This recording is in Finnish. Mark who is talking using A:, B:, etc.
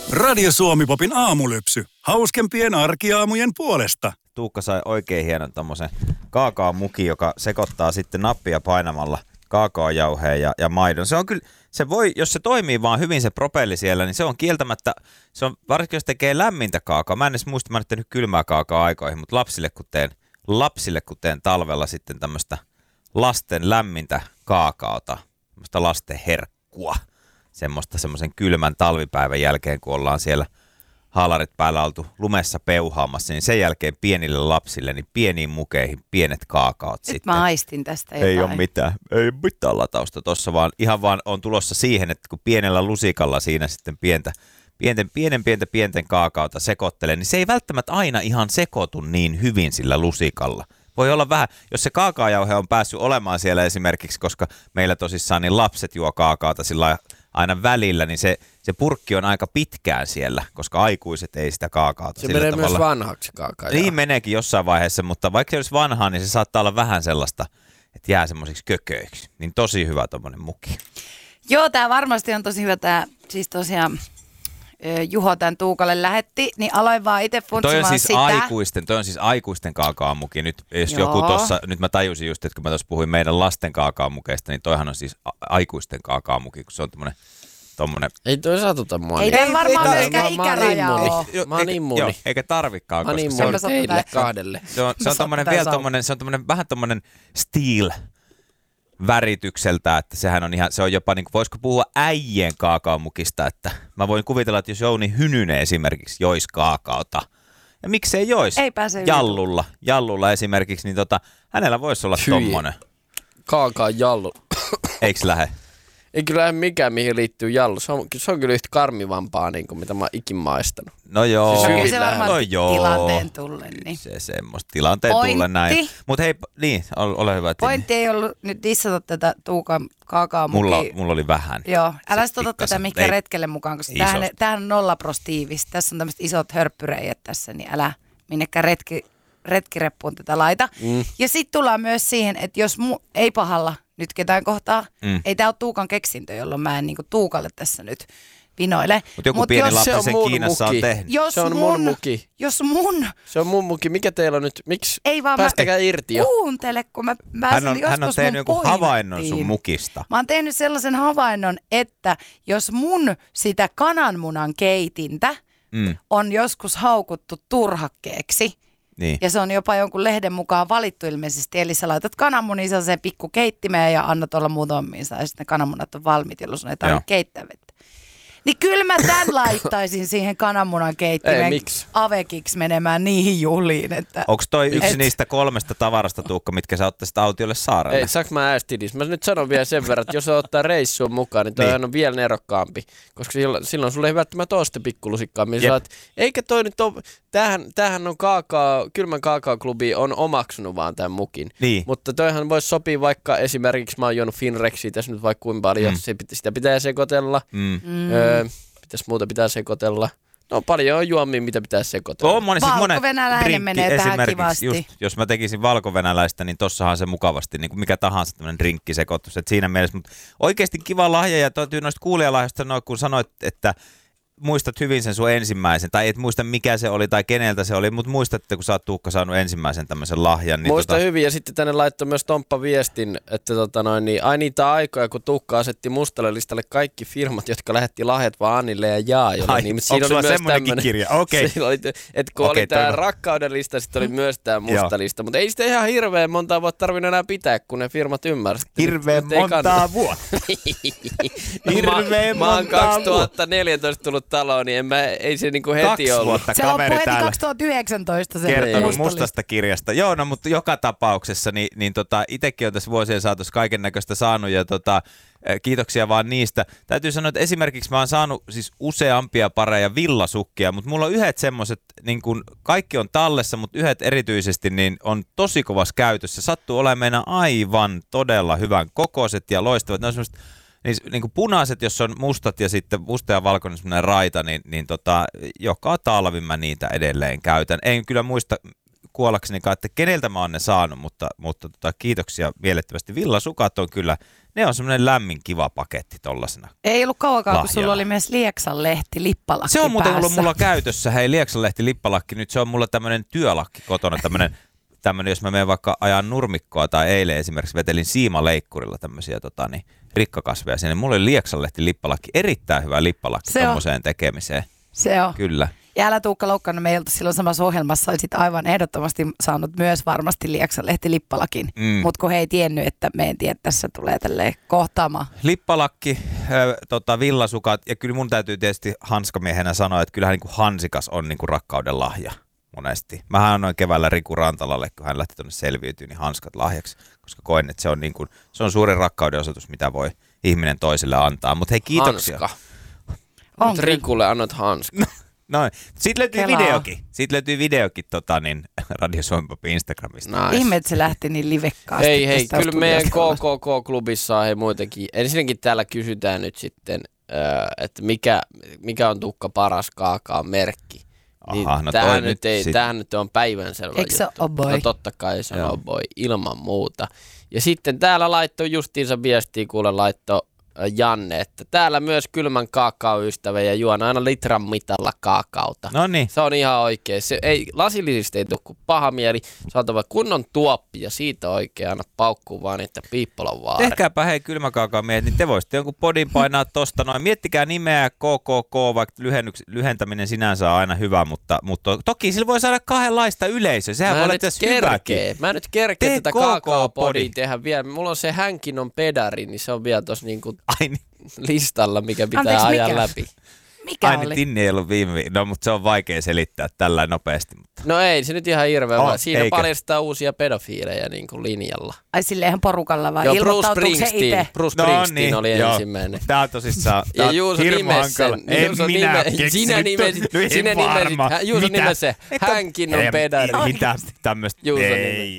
A: Radio Suomi-popin aamulypsy. Hauskempien arkiaamujen puolesta.
B: Tuukka sai oikein hienon tommosen kaakaomukin, joka sekoittaa sitten nappia painamalla kaakaojauheen ja maidon. Se on kyllä, se voi, jos se toimii vaan hyvin se propelli siellä, niin se on kieltämättä, se on varsinkin jos tekee lämmintä kaakaoa. Mä en edes muista, mä en tehnyt kylmää kaakaoa aikoihin, mutta lapsille kun teen talvella sitten tämmöistä lasten lämmintä kaakaota, tämmöistä lasten herkkua. Semmoisen kylmän talvipäivän jälkeen, kun ollaan siellä haalarit päällä oltu lumessa peuhaamassa, niin sen jälkeen pienille lapsille, niin pieniin mukeihin pienet kaakaot
C: nyt
B: sitten.
C: Mä aistin tästä jotain.
B: Ei ole mitään latausta tuossa, vaan ihan vaan on tulossa siihen, että kun pienellä lusikalla siinä sitten pienten kaakaota sekoittelee, niin se ei välttämättä aina ihan sekoitu niin hyvin sillä lusikalla. Voi olla vähän, jos se kaakaojauhe on päässyt olemaan siellä esimerkiksi, koska meillä tosissaan niin lapset juo kaakaota sillä aina välillä, niin se purkki on aika pitkään siellä, koska aikuiset ei sitä kaakaota
D: se
B: sillä
D: menee
B: tavalla.
D: myös vanhaksi kaakaojauhe.
B: Niin meneekin jossain vaiheessa, mutta vaikka se olisi vanhaa, niin se saattaa olla vähän sellaista, että jää semmoisiksi kököiksi. Niin tosi hyvä tommonen muki.
C: Joo, tää varmasti on tosi hyvä. Tää siis tosiaan Juho tämän Tuukalle lähetti, niin aloin vaan itse funtsimaan sitä.
B: Toi on siis aikuisten kaakaomuki. Nyt jos joku tossa, nyt mä tajusin just, että kun mä tuossa puhuin meidän lasten kaakaomukeista, niin toihan on siis aikuisten kaakaomuki, kun se on tommonen.
D: Ei toi satuta mua.
C: Ei toi varmaan myöskään ikärajaa ole.
D: Mä oon immuuni.
B: Joo, eikä tarvikaan.
D: Mä oon immuuni teille kahdelle.
B: Se on tommonen vielä tommonen, se on tommonen vähän tommonen steel väritykseltä, että sehän on ihan, se on jopa niin kuin, voisiko puhua äijien kaakaomukista, että mä voin kuvitella, että jos Jouni Hynynen esimerkiksi joisi kaakaota, ja miksei joisi jallulla esimerkiksi, niin hänellä voisi olla tommonen.
D: Kaakaan jallu.
B: Eiks lähe?
D: Ei kyllä lähde mikään, mihin liittyy jallu. Se on kyllä yhtä karmivampaa, niin kuin mitä mä oon ikin maistanut.
B: No joo.
C: Se varmaan tilanteen tullen. Niin.
B: Se semmoista tilanteen tullen näin. Mutta hei, niin, ole hyvä.
C: Pointti ei ollut nyt dissata tätä Tuukan kaakaomukia.
B: Mulla oli vähän.
C: Joo, älä sitten ota tätä mihinkään retkelle mukaan, koska tämähän on nollaprostiivis. Tässä on tämmöiset isot hörppyreijät tässä, niin älä minnekään retkireppuun tätä laita. Ja sitten tullaan myös siihen, että jos ei pahalla nyt ketään kohtaa, ei tää ole Tuukan keksintö, jolloin mä en niinku Tuukalle tässä nyt vinoile.
B: Mutta joku pieni lapsi sen Kiinassa on tehnyt.
D: Se on mun muki. Se on mun muki. Mikä teillä on nyt? Miksi? Päästäkää irti jo.
C: Kuuntele, kun mä pääsin joskus
B: hän on tehnyt joku havainnon sun mukista.
C: Mä oon tehnyt sellaisen havainnon, että jos mun sitä kananmunan keitintä on joskus haukuttu turhakkeeksi, niin. Ja se on jopa jonkun lehden mukaan valittu ilmeisesti. Eli sä laitat kananmunia sellaiseen pikku keittimeen ja annat olla muutomiinsa. Ja sitten ne kananmunat on valmiit, jolloin sun ei tarvitse keittää vettä. Niin kyllä mä tän laittaisin siihen kananmunan keittimeen avekiksi menemään niihin juhliin.
B: Onko toi yksi niistä 3 tavarasta, Tuukka, mitkä sä ottaisit autiolle saarelle?
D: Ei, saanko mä äästidis? Mä nyt sanon vielä sen verran, että jos ottaa reissuun mukaan, niin toi on vielä nerokkaampi. Koska silloin sulle ei välttämättä ole sitä pikkulusikkaa. Eikä toi nyt ole, tämähän on kylmän kaakaoklubi on omaksunut vaan tämän mukin. Niin. Mutta toihan voisi sopia vaikka esimerkiksi, mä oon juonut Finrexia tässä nyt vaikka kuinka paljon, sitä pitää sekoitella. Mitäs muuta pitää sekoitella? No paljon on juomia, mitä pitää sekoitella.
C: Valko-venäläinen menee tähän kivasti.
B: Just, jos mä tekisin valko-venäläistä, niin tossahan se mukavasti, niin kuin mikä tahansa tämmöinen drinkkisekoitus. Että siinä mielessä, mutta oikeasti kiva lahja ja täytyy noista kuulijalahjoista, kun sanoit, että muistat hyvin sen sun ensimmäisen, tai et muista mikä se oli tai keneltä se oli, mutta muistat, että kun sä oot Tuukka saanut ensimmäisen tämmöisen lahjan. Niin
D: muista hyvin, ja sitten tänne laittoi myös Tomppa viestin, että ai niitä aikoja, kun Tuukka asetti mustalle listalle kaikki firmat, jotka lähetti lahjat vaan Annille ja Jaajolle. Niin,
B: onko sulla semmoinenkin kirja? Okei.
D: Että kun oli tää rakkauden lista, sitten oli myös tää musta lista, mutta ei sitä ihan hirveän montaa vuotta tarvinnut enää pitää, kun ne firmat ymmärsivät.
B: Hirveän montaa vuotta.
D: Mä oon 2014 tullut taloon, niin ei se niinku heti
B: 2
D: ollut.
B: vuotta
C: se
B: kaveri
C: on
B: täällä
C: 2019 se
B: kertonut mustasta kirjasta. Joo, no mutta joka tapauksessa niin itsekin on tässä vuosien saatossa kaiken näköistä saanut ja kiitoksia vaan niistä. Täytyy sanoa, että esimerkiksi mä oon saanut siis useampia pareja villasukkia, mutta mulla on yhdet semmoiset, niin kun kaikki on tallessa, mutta yhdet erityisesti niin on tosi kovassa käytössä. Sattuu olemaan aivan todella hyvän kokoiset ja loistavat. Ne on semmoiset niin kuin punaiset, jos on mustat ja sitten musta ja valkoinen semmoinen raita, niin joka talvi mä niitä edelleen käytän. En kyllä muista kuollaksenikaan, että keneltä mä oon ne saanut, mutta kiitoksia mielettömästi. Villasukat on kyllä ne on semmoinen lämmin kiva paketti tollasena.
C: Ei ollut kauankaan, kun
B: lahjana.
C: sulla oli myös Lieksanlehti lippalakki
B: Se on muuten ollut
C: päässä.
B: mulla käytössä, hei Lieksanlehti lippalakki, nyt se on mulla tämmöinen työlakki kotona, tämmöinen, jos mä menen vaikka ajan nurmikkoa tai eilen esimerkiksi vetelin siimaleikkurilla tämmöisiä rikkakasveja sinne. Mulla oli Lieksanlehti lippalakki, erittäin hyvä lippalakki tommoseen tekemiseen.
C: Se on.
B: Kyllä.
C: Ja älä Tuukka loukkaannut, me ei oltu silloin samassa ohjelmassa, olisit aivan ehdottomasti saanut myös varmasti Lieksanlehti lippalakin. Mutta kun he ei tiennyt, että me en tiedä, että tässä tulee tälleen kohtaamaan.
B: Lippalakki, villasukat ja kyllä mun täytyy tietysti hanskamiehenä sanoa, että kyllähän niin hansikas on niin kuin rakkauden lahja monesti. Mähän annoin keväällä Riku Rantalalle, kun hän lähti tuonne selviytyyn, niin hanskat lahjaksi, koska koen, että se on suurin rakkauden osoitus, mitä voi ihminen toiselle antaa. Mutta hei, kiitoksia.
D: Hanska. Nyt Rikulle annat hanska.
B: Noin. Siitä löytyy videokin Radio Suomi Popin Instagramista.
D: Nice.
C: Ihme, että se lähti niin livekkaasti.
D: Hei, kyllä meidän KKK-klubissa on ensinnäkin täällä kysytään nyt sitten, että mikä on Tukka paras kaakaon merkki. Niin tämähän nyt on päivänselvä
C: juttu. Eikö se ole O'boy?
D: No totta kai se on O'boy, ilman muuta. Ja sitten täällä laittoi justiinsa viestiä, laittoi Janne, että täällä myös kylmän kaakaoystävä ja juon aina litran mitalla kaakaota.
B: No niin.
D: Se on ihan oikein. Lasillisista ei tule kuin paha mieli. Se on kunnon tuoppi ja siitä oikein aina paukkuu vaan niitä piippolon vaara.
B: Tehkääpä hei kylmäkaakaomiehet, niin te voisitte jonkun podin painaa tosta noin. Miettikää nimeä KKK, vaikka lyhentäminen sinänsä on aina hyvä, mutta toki sillä voi saada kahdenlaista yleisöä. Sehän voi olla tässä hyväkin.
D: Mä nyt kerkeen tätä KKK-podia tehdä vielä. Mulla on se Hänkinon pedari, niin se on vielä tossa niinku listalla, mikä pitää ajaa läpi.
C: Mikä oli?
B: Tinni ei ollut no mutta se on vaikea selittää tällä nopeasti. Mutta.
D: No ei, se nyt ihan hirveä. Siinä paljastaa uusia pedofiileja niin kuin linjalla.
C: Ai silleen porukalla vai?
D: Joo,
C: Ilmoittautuuko se itse?
D: Bruce Springsteen oli ensimmäinen.
B: Tää on tosissaan, tää on hirmu hankala.
D: Sinä nimesit Juuso nimesi Hänkinon pedari.
B: Mitä tämmöstä?